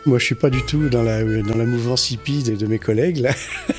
Moi, je suis pas du tout dans la mouvance hippie de mes collègues, là.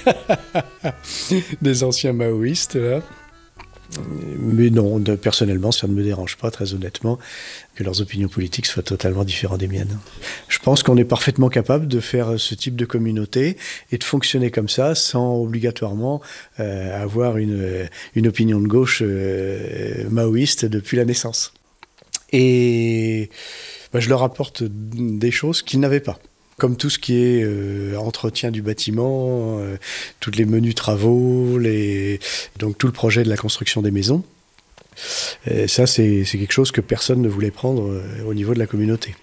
Des anciens maoïstes, là. Mais non, personnellement, ça ne me dérange pas, très honnêtement, que leurs opinions politiques soient totalement différentes des miennes. Je pense qu'on est parfaitement capable de faire ce type de communauté et de fonctionner comme ça sans obligatoirement avoir une opinion de gauche maoïste depuis la naissance. Et je leur apporte des choses qu'ils n'avaient pas. Comme tout ce qui est entretien du bâtiment, tous les menus travaux, donc tout le projet de la construction des maisons. Et ça, c'est quelque chose que personne ne voulait prendre au niveau de la communauté.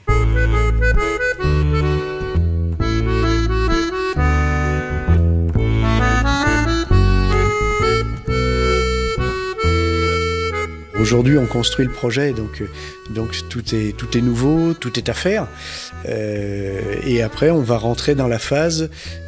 Aujourd'hui, on construit le projet, donc tout est nouveau, tout est à faire. Et après, on va rentrer dans la phase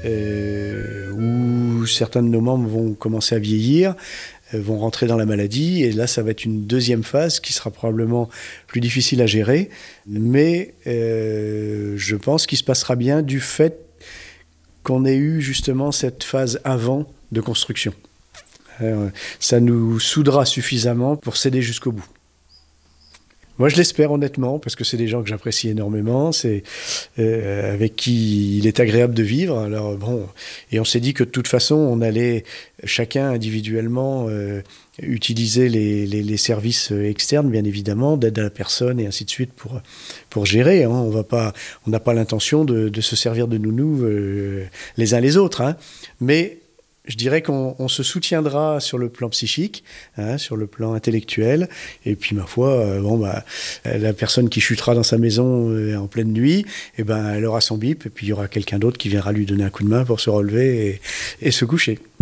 où certains de nos membres vont commencer à vieillir, vont rentrer dans la maladie. Et là, ça va être une deuxième phase qui sera probablement plus difficile à gérer. Mais je pense qu'il se passera bien du fait qu'on ait eu justement cette phase avant de construction. Ça nous soudera suffisamment pour céder jusqu'au bout. Moi, je l'espère honnêtement, parce que c'est des gens que j'apprécie énormément, c'est avec qui il est agréable de vivre. Alors bon, et on s'est dit que de toute façon, on allait chacun individuellement utiliser les services externes, bien évidemment, d'aide à la personne et ainsi de suite pour gérer. Hein. On n'a pas l'intention de se servir de nounous les uns les autres, hein. Mais je dirais qu'on se soutiendra sur le plan psychique, hein, sur le plan intellectuel. Et puis, ma foi, la personne qui chutera dans sa maison en pleine nuit, elle aura son bip. Et puis, il y aura quelqu'un d'autre qui viendra lui donner un coup de main pour se relever et se coucher.